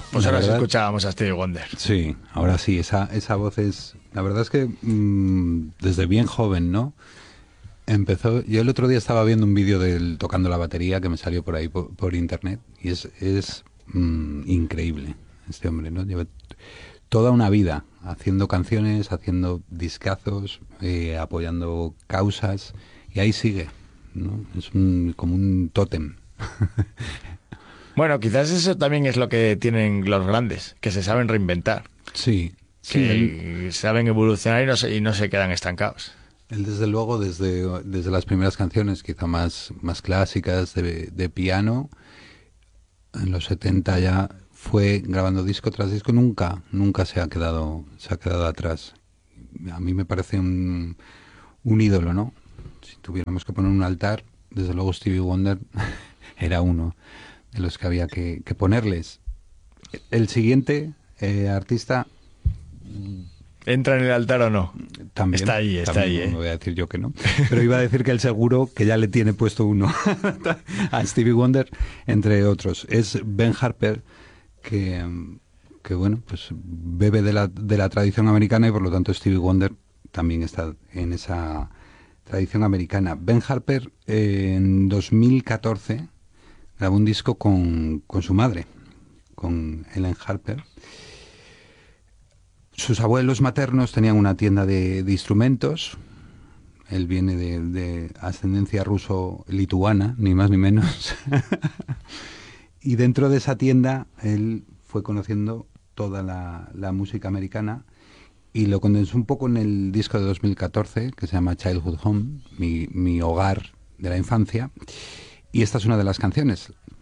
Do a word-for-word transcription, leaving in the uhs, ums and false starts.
Pues La ahora sí verdad- escuchábamos a Stevie Wonder. Sí, ahora sí, esa, esa voz es... La verdad es que mmm, desde bien joven, ¿no? Empezó... Yo el otro día estaba viendo un vídeo de él tocando la batería que me salió por ahí, por, por internet, y es, es mmm, increíble este hombre, ¿no? Lleva toda una vida haciendo canciones, haciendo discazos, eh, apoyando causas, y ahí sigue, ¿no? Es un, como un tótem. Bueno, quizás eso también es lo que tienen los grandes, que se saben reinventar, Sí, sí, él, que saben evolucionar y no se, y no se quedan estancados. él desde luego, desde, desde las primeras canciones, quizá más, más clásicas de, de piano, en los setenta ya fue grabando disco tras disco, nunca, nunca se ha quedado, se ha quedado atrás. A mí me parece un, un ídolo, ¿no? Si tuviéramos que poner un altar, desde luego Stevie Wonder era uno de los que había que, que ponerles. El siguiente eh, artista ¿Entra en el altar o no? también. Está ahí, está también, ahí, ¿eh? no voy a decir yo que no. Pero iba a decir que el seguro que ya le tiene puesto uno a Stevie Wonder, entre otros. Es Ben Harper, que, que bueno, pues bebe de la, de la tradición americana y por lo tanto Stevie Wonder también está en esa tradición americana. Ben Harper eh, en dos mil catorce grabó un disco con, con su madre, con Ellen Harper. Sus abuelos maternos tenían una tienda de, de instrumentos. Él viene de, de ascendencia ruso-lituana, ni más ni menos. Y dentro de esa tienda él fue conociendo toda la, la música americana y lo condensó un poco en el disco de dos mil catorce, que se llama Childhood Home, mi, mi hogar de la infancia. Y esta es una de las canciones.